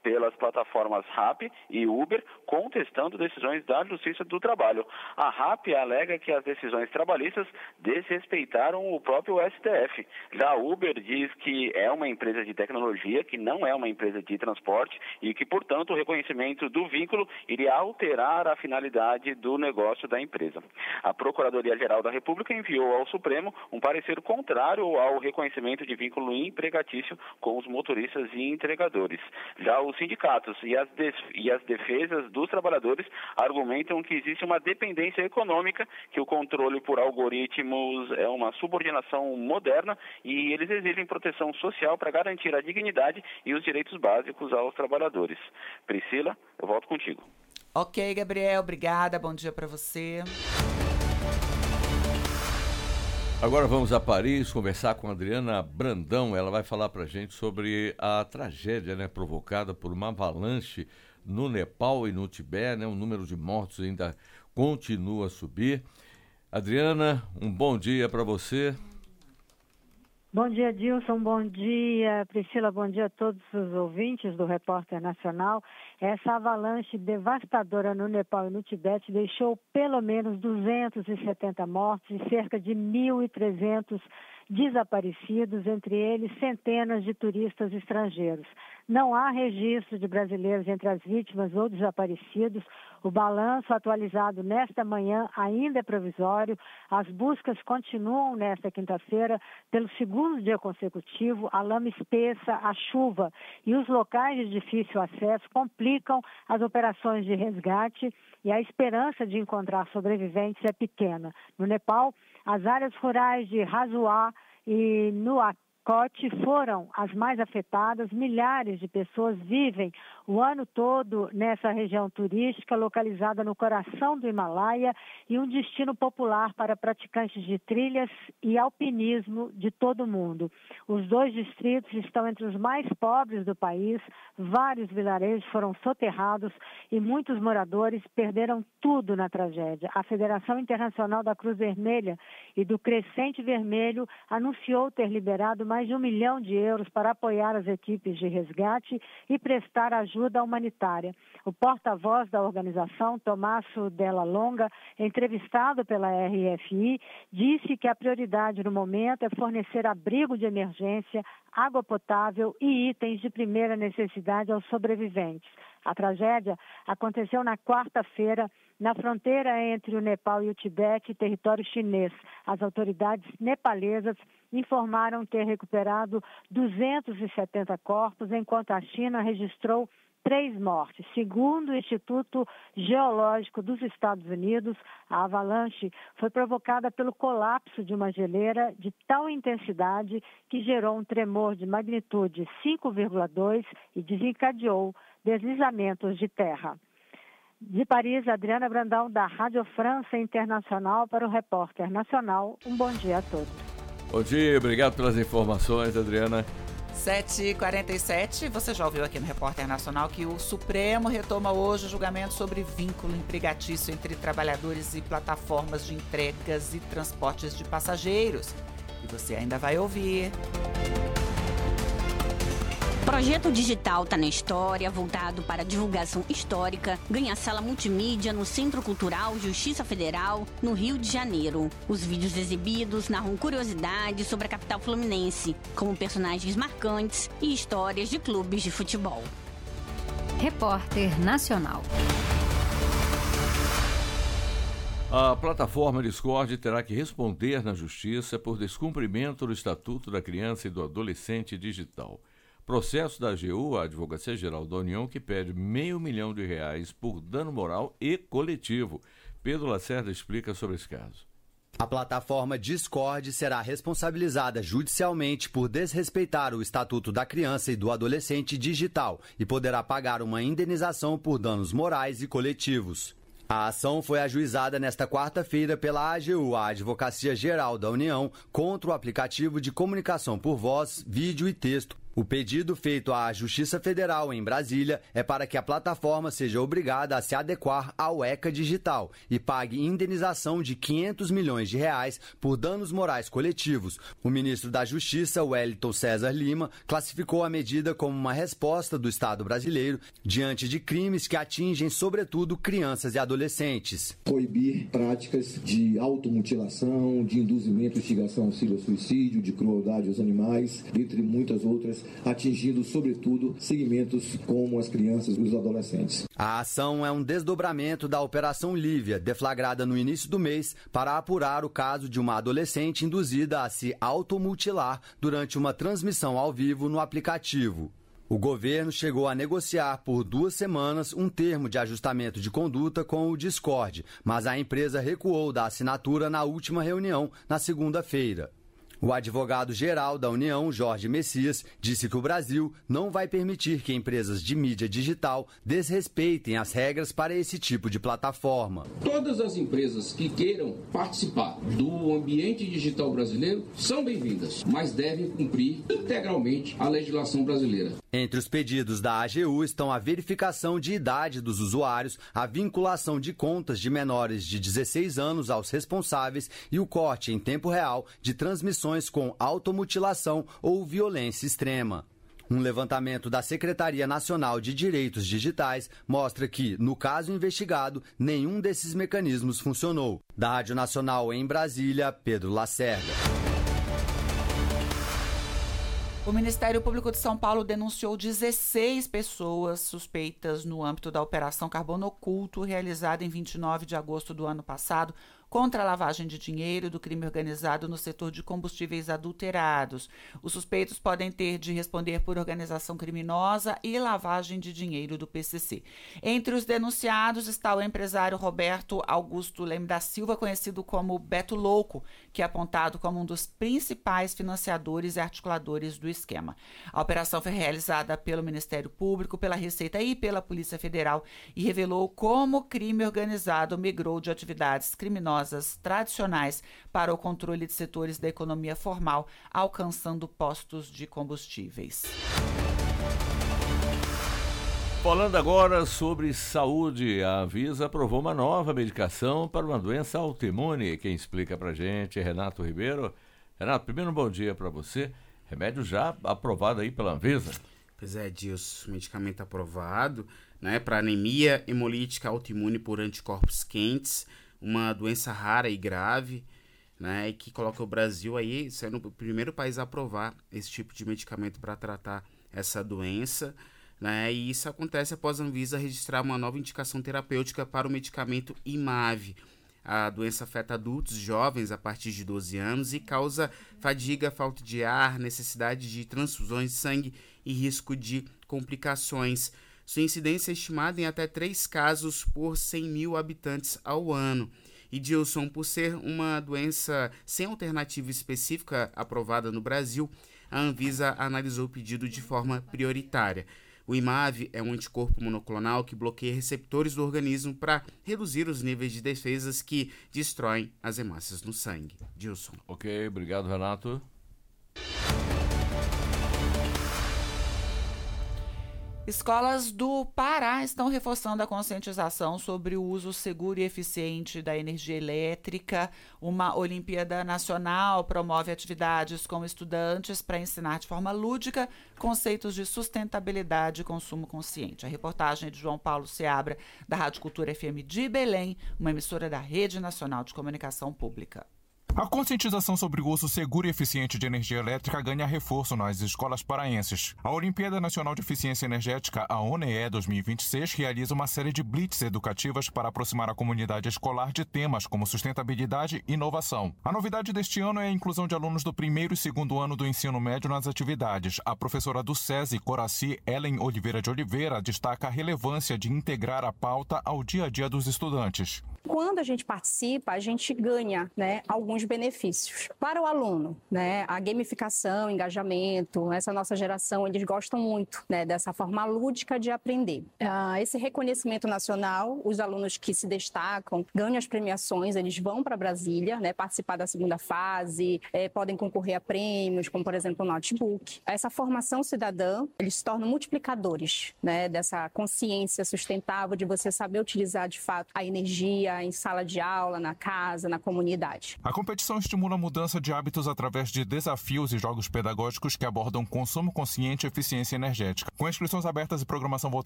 pelas plataformas RAP e Uber, contestando decisões da Justiça do Trabalho. A RAP alega que as decisões trabalhistas desrespeitaram o próprio STF. Já a Uber diz que é uma empresa de tecnologia, que não é uma empresa de transporte e que, portanto, o reconhecimento do vínculo iria alterar a finalidade do negócio da empresa. A Procuradoria-Geral da República enviou ao Supremo um parecer contrário ao reconhecimento de vínculo empregatício com os motoristas e entregadores. Já os sindicatos e as defesas dos trabalhadores argumentam que existe uma dependência econômica, que o controle por algoritmos é uma subordinação moderna e eles exigem proteção social para garantir a dignidade e os direitos básicos aos trabalhadores. Priscila, eu volto contigo. Ok, Gabriel, obrigada, bom dia para você. Agora vamos a Paris conversar com a Adriana Brandão. Ela vai falar para a gente sobre a tragédia, provocada por uma avalanche no Nepal e no Tibete. O número de mortos ainda continua a subir. Adriana, um bom dia para você. Bom dia, Dilson. Bom dia, Priscila. Bom dia a todos os ouvintes do Repórter Nacional. Essa avalanche devastadora no Nepal e no Tibete deixou pelo menos 270 mortos e cerca de 1.300 desaparecidos, entre eles centenas de turistas estrangeiros. Não há registro de brasileiros entre as vítimas ou desaparecidos. O balanço atualizado nesta manhã ainda é provisório. As buscas continuam nesta quinta-feira pelo segundo dia consecutivo. A lama espessa, a chuva e os locais de difícil acesso complicam as operações de resgate e a esperança de encontrar sobreviventes é pequena. No Nepal, as áreas rurais de Hazuá e Nuakchot foram as mais afetadas. Milhares de pessoas vivem o ano todo nessa região turística localizada no coração do Himalaia e um destino popular para praticantes de trilhas e alpinismo de todo o mundo. Os dois distritos estão entre os mais pobres do país, vários vilarejos foram soterrados e muitos moradores perderam tudo na tragédia. A Federação Internacional da Cruz Vermelha e do Crescente Vermelho anunciou ter liberado mais de €1 milhão para apoiar as equipes de resgate e prestar ajuda humanitária. O porta-voz da organização, Tomaso Della Longa, entrevistado pela RFI, disse que a prioridade no momento é fornecer abrigo de emergência, água potável e itens de primeira necessidade aos sobreviventes. A tragédia aconteceu na quarta-feira na fronteira entre o Nepal e o Tibete, território chinês. As autoridades nepalesas informaram ter recuperado 270 corpos, enquanto a China registrou 3 mortes. Segundo o Instituto Geológico dos Estados Unidos, a avalanche foi provocada pelo colapso de uma geleira de tal intensidade que gerou um tremor de magnitude 5,2 e desencadeou deslizamentos de terra. De Paris, Adriana Brandão, da Rádio França Internacional, para o Repórter Nacional. Um bom dia a todos. Bom dia, obrigado pelas informações, Adriana. 7h47, você já ouviu aqui no Repórter Nacional que o Supremo retoma hoje o julgamento sobre vínculo empregatício entre trabalhadores e plataformas de entregas e transportes de passageiros. E você ainda vai ouvir. Projeto digital Tá na História, voltado para divulgação histórica, ganha sala multimídia no Centro Cultural Justiça Federal, no Rio de Janeiro. Os vídeos exibidos narram curiosidades sobre a capital fluminense, como personagens marcantes e histórias de clubes de futebol. Repórter Nacional. A plataforma Discord terá que responder na Justiça por descumprimento do Estatuto da Criança e do Adolescente Digital. Processo da AGU, a Advocacia Geral da União, que pede R$500 mil por dano moral e coletivo. Pedro Lacerda explica sobre esse caso. A plataforma Discord será responsabilizada judicialmente por desrespeitar o Estatuto da Criança e do Adolescente Digital e poderá pagar uma indenização por danos morais e coletivos. A ação foi ajuizada nesta quarta-feira pela AGU, a Advocacia Geral da União, contra o aplicativo de comunicação por voz, vídeo e texto O pedido feito à Justiça Federal em Brasília é para que a plataforma seja obrigada a se adequar ao ECA Digital e pague indenização de R$500 milhões por danos morais coletivos. O ministro da Justiça, Wellington César Lima, classificou a medida como uma resposta do Estado brasileiro diante de crimes que atingem, sobretudo, crianças e adolescentes. Proibir práticas de automutilação, de induzimento, instigação, auxílio ao suicídio, de crueldade aos animais, dentre muitas outras, atingindo, sobretudo, segmentos como as crianças e os adolescentes. A ação é um desdobramento da Operação Lívia, deflagrada no início do mês para apurar o caso de uma adolescente induzida a se automutilar durante uma transmissão ao vivo no aplicativo. O governo chegou a negociar por 2 semanas um termo de ajustamento de conduta com o Discord, mas a empresa recuou da assinatura na última reunião, na segunda-feira. O advogado-geral da União, Jorge Messias, disse que o Brasil não vai permitir que empresas de mídia digital desrespeitem as regras para esse tipo de plataforma. Todas as empresas que queiram participar do ambiente digital brasileiro são bem-vindas, mas devem cumprir integralmente a legislação brasileira. Entre os pedidos da AGU estão a verificação de idade dos usuários, a vinculação de contas de menores de 16 anos aos responsáveis e o corte em tempo real de transmissões com automutilação ou violência extrema. Um levantamento da Secretaria Nacional de Direitos Digitais mostra que, no caso investigado, nenhum desses mecanismos funcionou. Da Rádio Nacional em Brasília, Pedro Lacerda. O Ministério Público de São Paulo denunciou 16 pessoas suspeitas no âmbito da Operação Carbono Oculto, realizada em 29 de agosto do ano passado, contra a lavagem de dinheiro do crime organizado no setor de combustíveis adulterados. Os suspeitos podem ter de responder por organização criminosa e lavagem de dinheiro do PCC. Entre os denunciados está o empresário Roberto Augusto Leme da Silva, conhecido como Beto Louco, que é apontado como um dos principais financiadores e articuladores do esquema. A operação foi realizada pelo Ministério Público, pela Receita e pela Polícia Federal e revelou como o crime organizado migrou de atividades criminosas tradicionais para o controle de setores da economia formal, alcançando postos de combustíveis. Falando agora sobre saúde, a Anvisa aprovou uma nova medicação para uma doença autoimune. Quem explica pra gente é Renato Ribeiro. Renato, primeiro um bom dia para você. Remédio já aprovado aí pela Anvisa. Pois é, Dilson, medicamento aprovado, né, para anemia hemolítica autoimune por anticorpos quentes, uma doença rara e grave, né, e que coloca o Brasil aí sendo o primeiro país a aprovar esse tipo de medicamento para tratar essa doença, né, e isso acontece após a Anvisa registrar uma nova indicação terapêutica para o medicamento IMAV. A doença afeta adultos jovens a partir de 12 anos e causa fadiga, falta de ar, necessidade de transfusões de sangue e risco de complicações. Sua incidência é estimada em até 3 casos por 100 mil habitantes ao ano. E, Dilson, por ser uma doença sem alternativa específica aprovada no Brasil, a Anvisa analisou o pedido de forma prioritária. O IMAV é um anticorpo monoclonal que bloqueia receptores do organismo para reduzir os níveis de defesas que destroem as hemácias no sangue. Dilson. Ok, obrigado, Renato. Escolas do Pará estão reforçando a conscientização sobre o uso seguro e eficiente da energia elétrica. Uma Olimpíada Nacional promove atividades com estudantes para ensinar de forma lúdica conceitos de sustentabilidade e consumo consciente. A reportagem é de João Paulo Seabra, da Rádio Cultura FM de Belém, uma emissora da Rede Nacional de Comunicação Pública. A conscientização sobre o uso seguro e eficiente de energia elétrica ganha reforço nas escolas paraenses. A Olimpíada Nacional de Eficiência Energética, a ONEE 2026, realiza uma série de blitz educativas para aproximar a comunidade escolar de temas como sustentabilidade e inovação. A novidade deste ano é a inclusão de alunos do 1º e 2º ano do ensino médio nas atividades. A professora do SESI, Coraci Ellen Oliveira de Oliveira, destaca a relevância de integrar a pauta ao dia a dia dos estudantes. Quando a gente participa, a gente ganha, alguns benefícios. Para o aluno, né, a gamificação, engajamento, essa nossa geração, eles gostam muito, né, dessa forma lúdica de aprender. Esse reconhecimento nacional, os alunos que se destacam ganham as premiações, eles vão para Brasília, né, participar da segunda fase, podem concorrer a prêmios, como por exemplo o notebook. Essa formação cidadã, eles se tornam multiplicadores, né, dessa consciência sustentável de você saber utilizar de fato a energia em sala de aula, na casa, na comunidade. A competição estimula a mudança de hábitos através de desafios e jogos pedagógicos que abordam consumo consciente e eficiência energética. Com inscrições abertas e programação voltada